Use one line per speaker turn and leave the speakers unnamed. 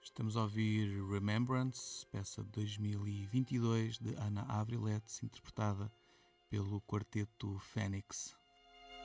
Estamos a ouvir Remembrance, peça de 2022 de Ana Avrillets, interpretada pelo quarteto Phoenix.